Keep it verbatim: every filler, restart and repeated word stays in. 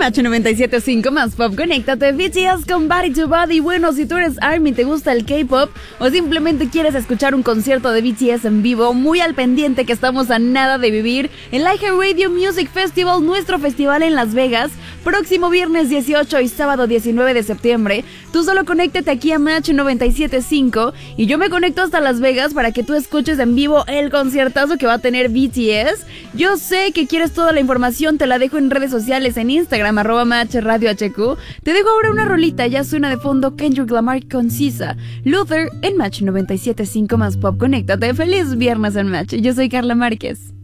Match noventa y siete punto cinco más pop, conéctate. B T S con Body to Body. Bueno, si tú eres ARMY, te gusta el K-pop o simplemente quieres escuchar un concierto de B T S en vivo, muy al pendiente que estamos a nada de vivir el iHeartRadio Music Festival, nuestro festival en Las Vegas, próximo viernes dieciocho y sábado diecinueve de septiembre. Tú solo conéctate aquí a Match noventa y siete punto cinco y yo me conecto hasta Las Vegas para que tú escuches en vivo el conciertazo que va a tener B T S. Yo sé que quieres toda la información, te la dejo en redes sociales, en Instagram, arroba Match Radio H Q. Te dejo ahora una rolita, ya suena de fondo Kendrick Lamar con Sisa, Luther en Match noventa y siete punto cinco más pop, conéctate. Feliz viernes en Match, yo soy Carla Márquez.